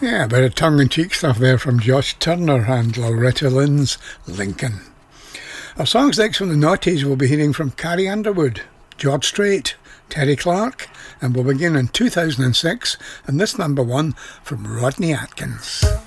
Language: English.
Yeah, a bit of tongue-in-cheek stuff there from Josh Turner and Loretta Lynn's Lincoln. Our songs next from the Naughties we'll be hearing from Carrie Underwood, George Strait, Terry Clark, and we'll begin in 2006 and this number one from Rodney Atkins.